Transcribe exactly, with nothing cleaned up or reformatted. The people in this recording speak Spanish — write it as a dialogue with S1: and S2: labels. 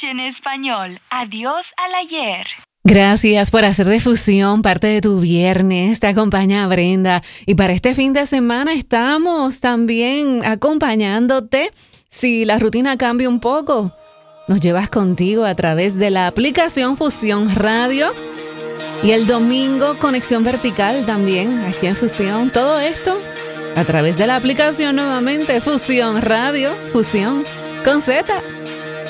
S1: English en español. Adiós al ayer.
S2: Gracias por hacer de Fusión parte de tu viernes. Te acompaña Brenda. Y para este fin de semana estamos también acompañándote. Si la rutina cambia un poco, nos llevas contigo a través de la aplicación Fusión Radio. Y el domingo, Conexión Vertical también, aquí en Fusión. Todo esto a través de la aplicación nuevamente, Fusión Radio, Fusión con Z.